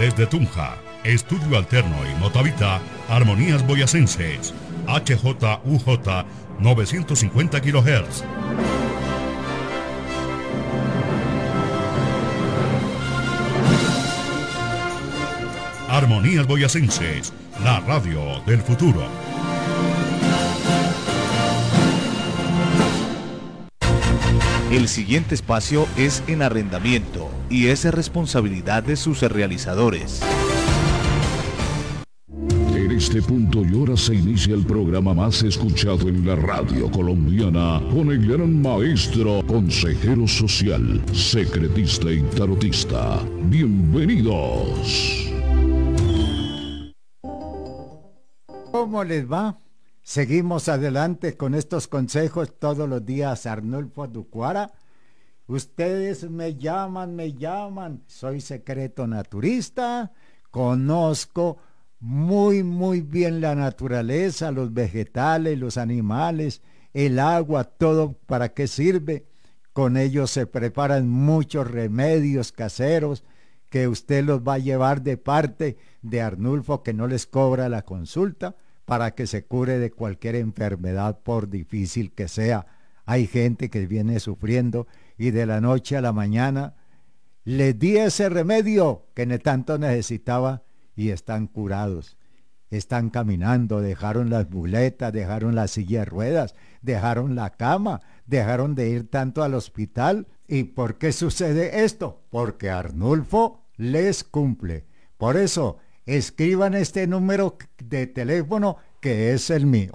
Desde Tunja, Estudio Alterno y Motavita, Armonías Boyacenses, HJUJ 950 kHz. Armonías Boyacenses, la radio del futuro. El siguiente espacio es en arrendamiento y es responsabilidad de sus realizadores. En este punto y hora se inicia el programa más escuchado en la radio colombiana con el gran maestro, consejero social, secretista y tarotista. Bienvenidos. ¿Cómo les va? Seguimos adelante con estos consejos todos los días. Arnulfo Ducuara. Ustedes me llaman. Soy secreto naturista. Conozco muy bien la naturaleza, los vegetales, los animales, el agua, todo para qué sirve. Con ellos se preparan muchos remedios caseros que usted los va a llevar de parte de Arnulfo, que no les cobra la consulta, para que se cure de cualquier enfermedad, por difícil que sea. Hay gente que viene sufriendo y de la noche a la mañana les di ese remedio que tanto necesitaba y están curados. Están caminando, dejaron las muletas, dejaron la silla de ruedas, dejaron la cama, dejaron de ir tanto al hospital. ¿Y por qué sucede esto? Porque Arnulfo les cumple. Por eso, escriban este número de teléfono que es el mío.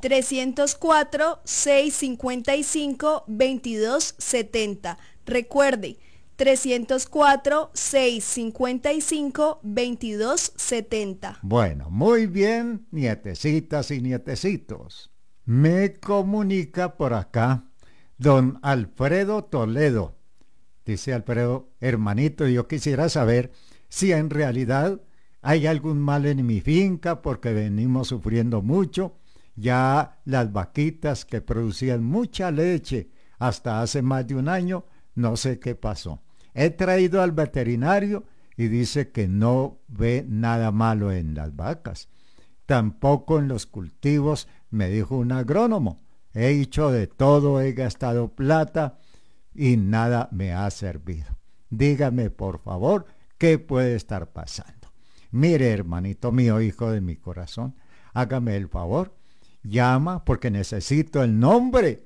304-655-2270. Recuerde, 304-655-2270. Bueno, muy bien, nietecitas y nietecitos. Me comunica por acá don Alfredo Toledo. Dice Alfredo: hermanito, yo quisiera saber si en realidad hay algún mal en mi finca, porque venimos sufriendo mucho. Ya las vaquitas que producían mucha leche hasta hace más de un año, no sé qué pasó. He traído al veterinario y dice que no ve nada malo en las vacas. Tampoco en los cultivos, me dijo un agrónomo. He hecho de todo, he gastado plata y nada me ha servido. Dígame, por favor, ¿qué puede estar pasando? Mire, hermanito mío, hijo de mi corazón, hágame el favor, llama, porque necesito el nombre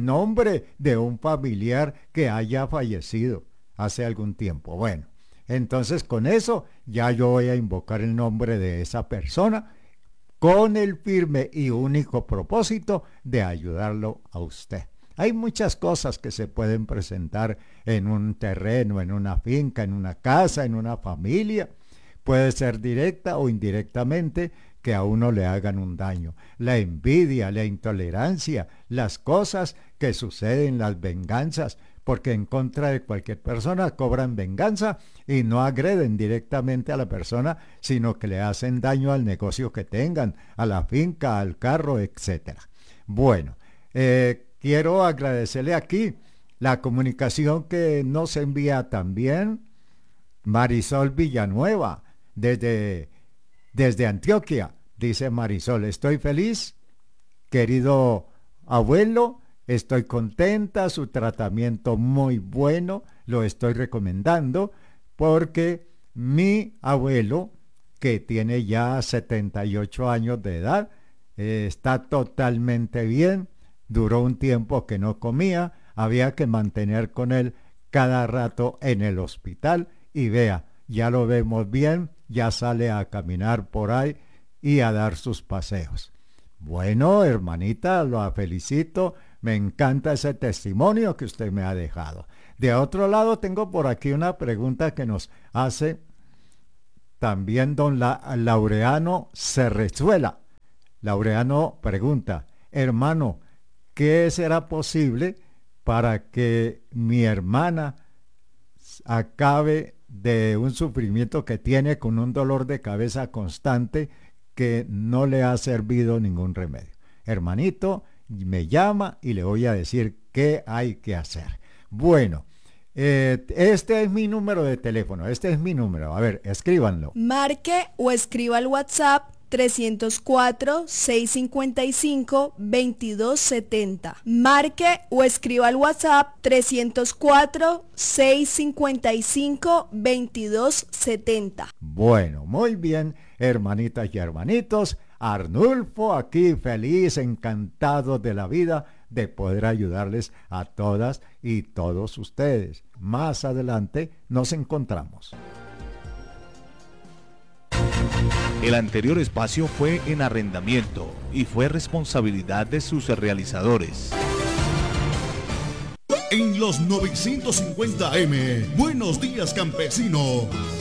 de un familiar que haya fallecido hace algún tiempo. Bueno, entonces con eso ya yo voy a invocar el nombre de esa persona con el firme y único propósito de ayudarlo a usted. Hay muchas cosas que se pueden presentar en un terreno, en una finca, en una casa, en una familia. Puede ser directa o indirectamente que a uno le hagan un daño. La envidia, la intolerancia, las cosas que suceden, las venganzas, porque en contra de cualquier persona cobran venganza y no agreden directamente a la persona, sino que le hacen daño al negocio que tengan, a la finca, al carro, etc. Bueno, quiero agradecerle aquí la comunicación que nos envía también Marisol Villanueva, desde Antioquia. Dice Marisol: estoy feliz, querido abuelo, estoy contenta, su tratamiento muy bueno, lo estoy recomendando, porque mi abuelo, que tiene ya 78 años de edad, está totalmente bien. Duró un tiempo que no comía, había que mantener con él cada rato en el hospital, y vea, ya lo vemos bien, ya sale a caminar por ahí y a dar sus paseos. Bueno, hermanita, lo felicito, me encanta ese testimonio que usted me ha dejado. De otro lado, tengo por aquí una pregunta que nos hace también don Laureano Cerrezuela. Laureano pregunta: hermano, ¿qué será posible para que mi hermana acabe de un sufrimiento que tiene, con un dolor de cabeza constante que no le ha servido ningún remedio? Hermanito, me llama y le voy a decir qué hay que hacer. Bueno, Este es mi número de teléfono, este es mi número. A ver, escríbanlo. Marque o escriba al WhatsApp 304-655-2270. Marque o escriba al WhatsApp 304-655-2270. Bueno, muy bien, hermanitas y hermanitos. Arnulfo aquí feliz, encantado de la vida de poder ayudarles a todas y todos ustedes. Más adelante nos encontramos. El anterior espacio fue en arrendamiento y fue responsabilidad de sus realizadores. En los 950M, Buenos Días Campesino.